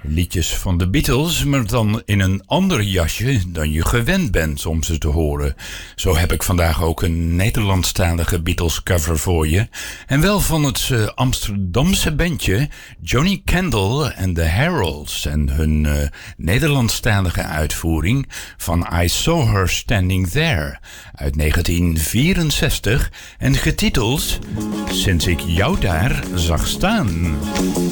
Liedjes van de Beatles, maar dan in een ander jasje dan je gewend bent om ze te horen. Zo heb ik vandaag ook een Nederlandstalige Beatles cover voor je. En wel van het Amsterdamse bandje Johnny Kendall en The Heralds. En hun Nederlandstalige uitvoering van I Saw Her Standing There uit 1964. En getiteld Sinds ik jou daar zag staan.